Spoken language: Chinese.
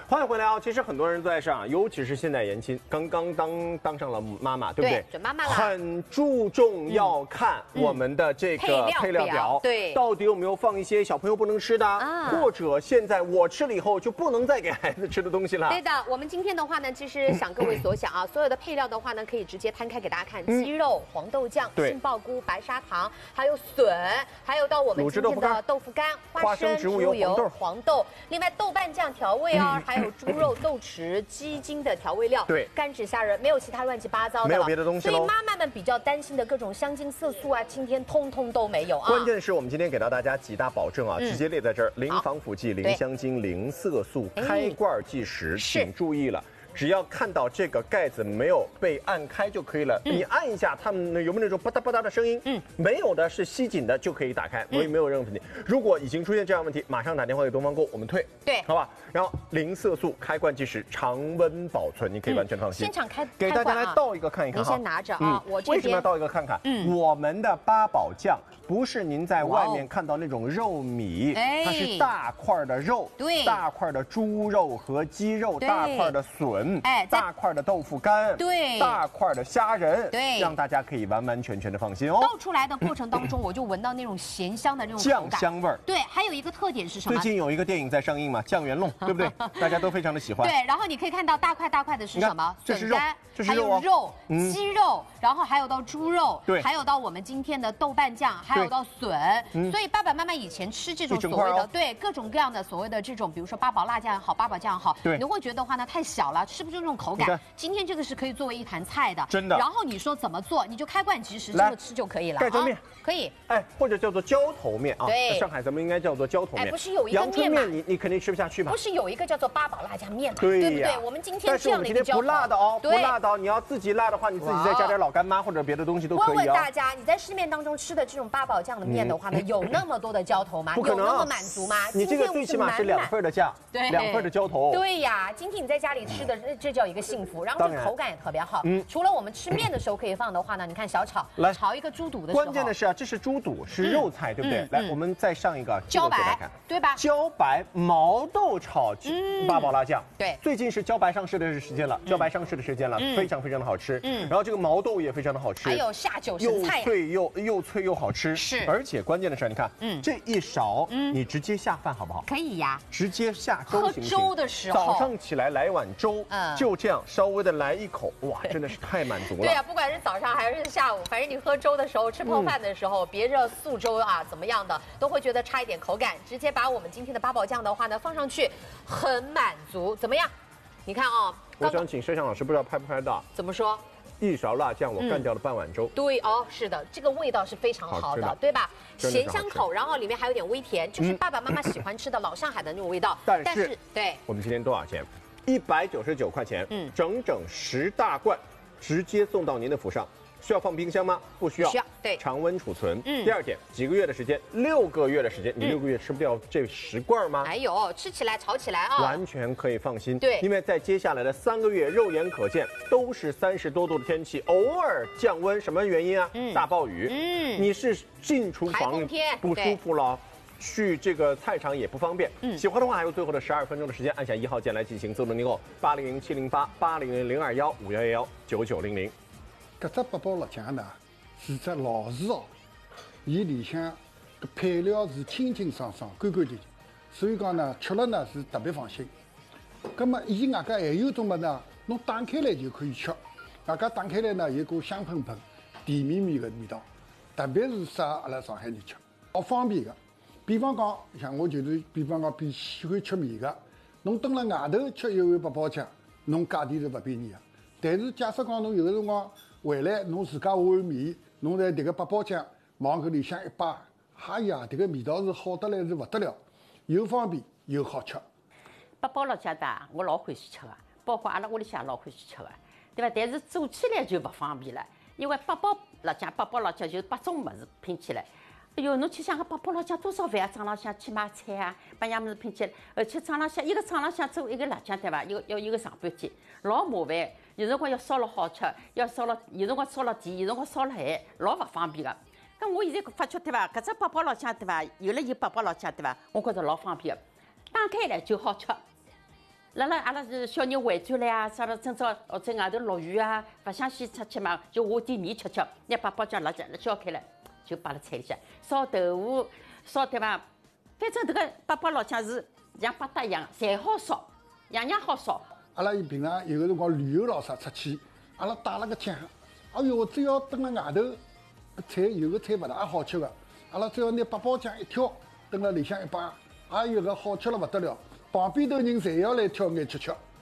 欢迎回来啊！其实很多人都在上，尤其是现在年轻，刚刚当上了妈妈，对不对？ 准妈妈了， 很注重要看我们的这个配料表， 对， 到底有没有放一些小朋友不能吃的，或者现在我吃了以后就不能再给孩子吃的东西了。 对的，我们今天的话呢，其实想各位所想啊，所有的配料的话呢，可以直接摊开给大家看，鸡肉、黄豆酱、杏鲍菇、白砂糖，还有笋，还有到我们今天的豆腐干、花生、植物油、黄豆，另外豆瓣酱调味哦，还有猪肉、豆豉、鸡精的调味料， 对， 干纸虾仁，没有其他乱七八糟的， 没有别的东西。 所以妈妈们比较担心的各种香精、色素啊，今天通通都没有啊。 关键是我们今天给到大家几大保证啊，直接列在这儿：零防腐剂、零香精、零色素，开罐即食，请注意了。只要看到这个盖子没有被按开就可以了。你按一下，它们有没有那种吧嗒吧嗒的声音？没有的是吸紧的就可以打开，没有任何问题。如果已经出现这样问题，马上打电话给东方购，我们退。 对， 好吧。然后零色素，开罐即食，常温保存，你可以完全放心。 现场开， 给大家来倒一个看一看。 您先拿着啊，我这边为什么要倒一个看看？我们的八宝酱不是您在外面看到那种肉米，它是大块的肉， 对， 大块的猪肉和鸡肉，大块的笋，大块的豆腐干， 对， 大块的虾仁， 对， 让大家可以完完全全的放心哦。 倒出来的过程当中，我就闻到那种咸香的那种酱香味儿。 对，还有一个特点是什么？ 最近有一个电影在上映嘛，《酱园弄》，对不对？大家都非常的喜欢。 对，然后你可以看到大块大块的是什么？ 这是肉， 还有肉，鸡肉，然后还有到猪肉， 对， 还有到我们今天的豆瓣酱，还有到笋。所以爸爸妈妈以前吃这种所谓的对各种各样的所谓的这种，比如说八宝辣酱也好，八宝酱也好，你会觉得话呢太小了，吃不出这种口感。今天这个是可以作为一盘菜的， 真的。 然后你说怎么做，你就开罐即食，这么吃就可以了。 盖浇面可以， 或者叫做浇头面啊。 对， 上海咱们应该叫做浇头面。 不是有一个面吗？ 阳春面你肯定吃不下去吧？ 不是有一个叫做八宝辣酱面嘛？ 对不对？我们今天这样的一个浇头， 不辣的哦，不辣的。你要自己辣的话，你自己再加点老干妈或者别的东西都可以。 问问大家，你在市面当中吃的这种八宝酱的面的话呢，有那么多的浇头吗？ 不可能， 有那么满足吗？ 你这个最起码是2份的酱，2份的浇头。 对呀，今天你在家里吃的这叫一个幸福，然后这个口感也特别好。除了我们吃面的时候可以放的话呢，你看小炒来炒一个猪肚的时候， 关键的是啊，这是猪肚，是肉菜，对不对？来，我们再上一个茭白，对吧？ 茭白毛豆炒八宝辣酱， 对， 最近是茭白上市的时间了，茭白上市的时间了，非常非常的好吃。然后这个毛豆也非常的好吃， 还有下酒生菜， 又脆又好吃。 是， 而且关键的是，你看，这一勺，你直接下饭好不好？ 可以呀， 直接下粥行不行？ 喝粥的时候， 早上起来来碗粥，就这样稍微的来一口，哇，真的是太满足了。 对呀，不管是早上还是下午，反正你喝粥的时候，吃泡饭的时候，别着素粥啊，怎么样的，都会觉得差一点口感。直接把我们今天的八宝酱的话呢放上去，很满足。怎么样？你看啊， 我想请摄像老师，不知道拍不拍到？ 怎么说？ 一勺辣酱，我干掉了半碗粥。 对哦，是的，这个味道是非常好的，对吧？咸香口，然后里面还有点微甜，就是爸爸妈妈喜欢吃的老上海的那种味道。 但是， 对， 我们今天多少钱？199块钱，整整10大罐，直接送到您的府上。需要放冰箱吗？不需要， 对， 常温储存。第二点，几个月的时间，6个月的时间，你6个月吃不掉这10罐吗？ 哎呦，吃起来炒起来啊， 完全可以放心。 对， 因为在接下来的3个月，肉眼可见都是30多度的天气，偶尔降温，什么原因啊？大暴雨。你是进厨房不舒服了。去这个菜场也不方便。喜欢的话还有最后的12分钟的时间，按下1号键来进行自动订购，800-708-800-021-9900。 搿只八宝辣酱呢是只老字号，伊里向搿配料是清清爽爽、干干净净，所以讲呢吃了呢是特别放心。葛么伊外加还有种么呢，侬打开来就可以吃，外加打开来呢有股香喷喷、甜绵绵的味道，特别是适合阿拉上海人吃，好方便个。比方讲，像我就是，比方讲比喜欢吃面个，侬蹲辣外头吃一碗八宝酱，侬价钿是勿便宜个。但是假设讲侬有个辰光回来，侬自家下碗面，侬在迭个八宝酱往搿里向一摆，哎呀，迭个味道是好得来是勿得了，又方便又好吃。 八宝辣酱的我老欢喜吃个，包括阿拉屋里向老欢喜吃个，对伐？但是做起来就勿方便了，因为八宝辣酱就是8种物事拼起来。哎哟，侬去想个八宝辣酱多少饭啊？早浪向去买菜啊，把样物事拼起来，而且早浪向一个早浪向做一个辣酱，对伐？要一个上半天，老麻烦。有辰光要烧了好吃，要烧了有辰光烧了甜，有辰光烧了咸，老勿方便个。咁我现在发觉对伐？搿只八宝辣酱对伐？有了有八宝辣酱对伐？我觉着老方便个，打开来就好吃。 阿拉是小人回转来啊，啥了今朝或者外头落雨啊，勿想先出去嘛，就下点面吃吃。拿八宝酱辣搅开了，就摆辣菜里向，烧豆腐，烧对伐？反正这个八宝老酱是像八搭一样，侪好烧，样样好烧。 阿拉平常有个辰光旅游咯啥出去，阿拉带了个酱，哎哟，只要蹲辣外头，菜有个菜勿大好吃个，阿拉只要拿八宝酱一挑，蹲辣里向一摆，哎哟，搿好吃了勿得了，旁边头人侪要来挑眼吃吃。